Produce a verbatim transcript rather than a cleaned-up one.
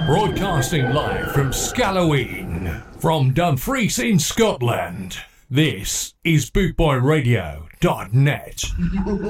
Broadcasting live from Scalloween, from Dumfries in Scotland. This is bootboy radio dot net.